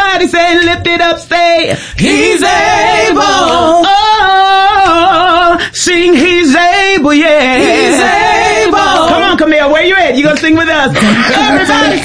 Everybody say, lift it up, say, He's able. Oh, sing He's able, yeah. He's able. Come on, Camille, where you at? You gonna sing with us? Everybody